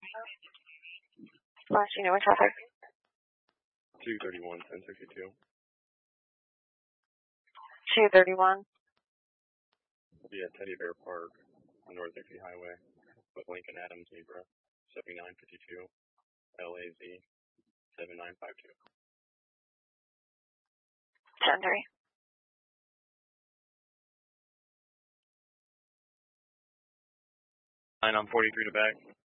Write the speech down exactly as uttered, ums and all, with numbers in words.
Last unit with traffic. two thirty-one, ten sixty-two. two thirty-one. Yeah, Teddy Bear Park, on North Dixie Highway, with Lincoln Adams Zebra, seventy-nine fifty-two, L A Z, seven nine five two. ten three. Nine on forty-three to back.